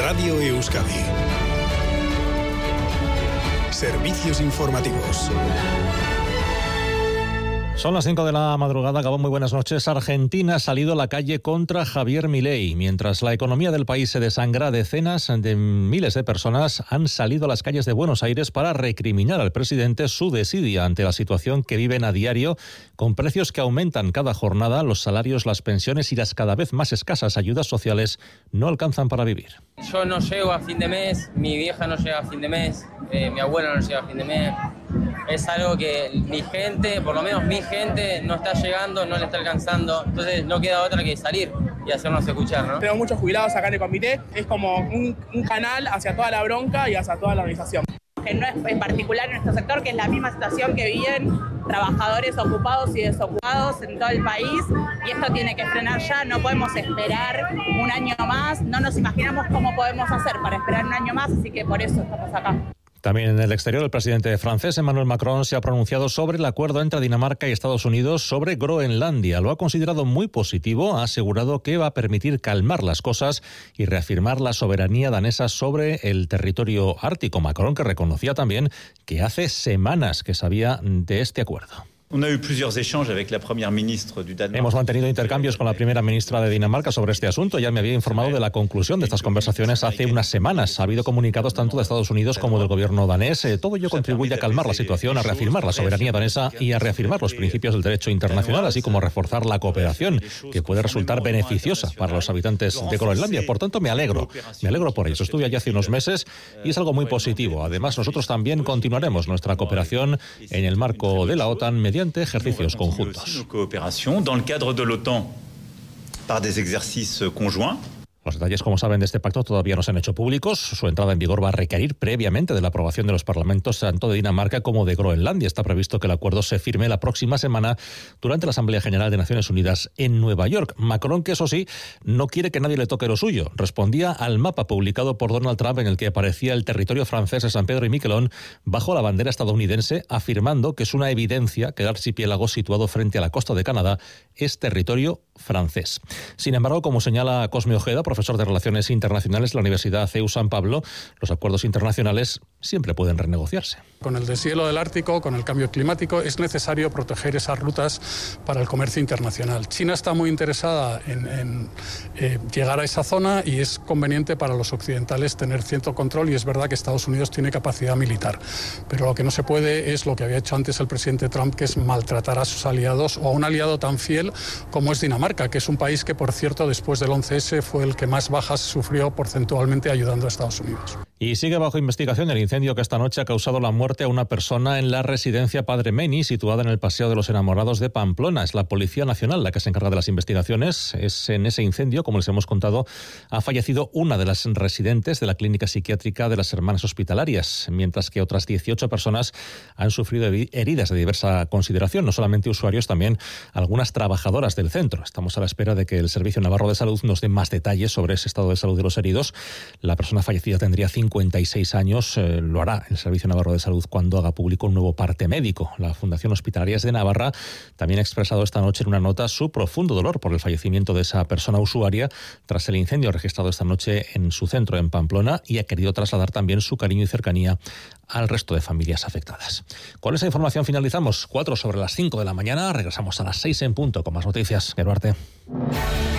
Radio Euskadi. Servicios informativos. Son las 5 de la madrugada, Gabón, muy buenas noches. Argentina ha salido a la calle contra Javier Milei. Mientras la economía del país se desangra, decenas de miles de personas han salido a las calles de Buenos Aires para recriminar al presidente su desidia ante la situación que viven a diario, con precios que aumentan cada jornada, los salarios, las pensiones y las cada vez más escasas ayudas sociales no alcanzan para vivir. Yo no llego a fin de mes, mi vieja no llega a fin de mes, mi abuela no llega a fin de mes. Es algo que mi gente, por lo menos mi gente, no está llegando, no le está alcanzando. Entonces no queda otra que salir y hacernos escuchar, ¿no? Tengo muchos jubilados acá en el comité. Es como un canal hacia toda la bronca y hacia toda la organización. Que no es en particular en nuestro sector, que es la misma situación que viven trabajadores ocupados y desocupados en todo el país, y esto tiene que frenar ya. No podemos esperar un año más, no nos imaginamos cómo podemos hacer para esperar un año más, así que por eso estamos acá. También en el exterior, el presidente francés Emmanuel Macron se ha pronunciado sobre el acuerdo entre Dinamarca y Estados Unidos sobre Groenlandia. Lo ha considerado muy positivo, ha asegurado que va a permitir calmar las cosas y reafirmar la soberanía danesa sobre el territorio ártico. Macron, que reconocía también que hace semanas que sabía de este acuerdo. Hemos mantenido intercambios con la primera ministra de Dinamarca sobre este asunto. Ya me había informado de la conclusión de estas conversaciones hace unas semanas. Ha habido comunicados tanto de Estados Unidos como del gobierno danés. Todo ello contribuye a calmar la situación, a reafirmar la soberanía danesa y a reafirmar los principios del derecho internacional, así como a reforzar la cooperación, que puede resultar beneficiosa para los habitantes de Groenlandia. Por tanto, me alegro por ello. Estuve allí hace unos meses y es algo muy positivo. Además, nosotros también continuaremos nuestra cooperación en el marco de la OTAN mediante ejercicios conjuntos. Los detalles, como saben, de este pacto todavía no se han hecho públicos. Su entrada en vigor va a requerir previamente de la aprobación de los parlamentos tanto de Dinamarca como de Groenlandia. Está previsto que el acuerdo se firme la próxima semana durante la Asamblea General de Naciones Unidas en Nueva York. Macron, que eso sí, no quiere que nadie le toque lo suyo. Respondía al mapa publicado por Donald Trump en el que aparecía el territorio francés de San Pedro y Miquelón bajo la bandera estadounidense, afirmando que es una evidencia que el archipiélago situado frente a la costa de Canadá es territorio francés. Sin embargo, como señala Cosme Ojeda, profesor de Relaciones Internacionales de la Universidad CEU San Pablo, los acuerdos internacionales siempre pueden renegociarse. Con el deshielo del Ártico, con el cambio climático, es necesario proteger esas rutas para el comercio internacional. China está muy interesada en llegar a esa zona y es conveniente para los occidentales tener cierto control, y es verdad que Estados Unidos tiene capacidad militar. Pero lo que no se puede es lo que había hecho antes el presidente Trump, que es maltratar a sus aliados o a un aliado tan fiel como es Dinamarca, que es un país que, por cierto, después del 11S fue el que más bajas sufrió porcentualmente ayudando a Estados Unidos. Y sigue bajo investigación el incendio que esta noche ha causado la muerte a una persona en la residencia Padre Meni, situada en el Paseo de los Enamorados de Pamplona. Es la Policía Nacional la que se encarga de las investigaciones. Es en ese incendio, como les hemos contado, ha fallecido una de las residentes de la clínica psiquiátrica de las Hermanas Hospitalarias, mientras que otras 18 personas han sufrido heridas de diversa consideración, no solamente usuarios, también algunas trabajadoras del centro. Estamos a la espera de que el Servicio Navarro de Salud nos dé más detalles sobre ese estado de salud de los heridos. La persona fallecida tendría 56 años. Lo hará el Servicio Navarro de Salud cuando haga público un nuevo parte médico. La Fundación Hospitalarias de Navarra también ha expresado esta noche en una nota su profundo dolor por el fallecimiento de esa persona usuaria tras el incendio registrado esta noche en su centro en Pamplona, y ha querido trasladar también su cariño y cercanía al resto de familias afectadas. Con esa información finalizamos. 4 sobre las 5 de la mañana. Regresamos a las 6 en punto con más noticias. Geruarte.